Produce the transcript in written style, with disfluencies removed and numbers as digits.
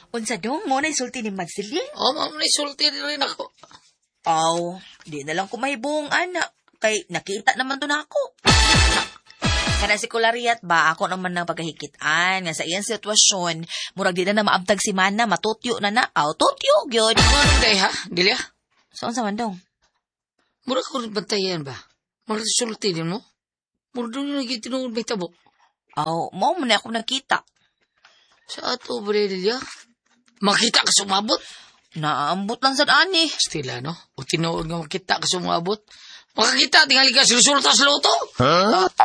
Unsa dong mo na isulti ni Madsili? Ma'am, naisulti rin ako. Di na lang ko mahibong, anak. Kay nakita naman to na ako. Kana si Kulariat ba, ako naman nang pagkahikitaan nga sa iyang sitwasyon, murag di na maabtag si Mana, matutyo na na. Tutyo, gyud. Ano day ha, Delia? Saan sa man dong? Mura ko rin bantayan ba? Mura sulti din mo? Mura doon yung nagitinuod may tabok. Mo na ako nakita. Sa ato ba Delia? Makita ka sumabot? Naambot lang sa ani. Stila, no? O tinuod nga makita ka sumabot? Makakita, tingali ka sinusulta sa loto?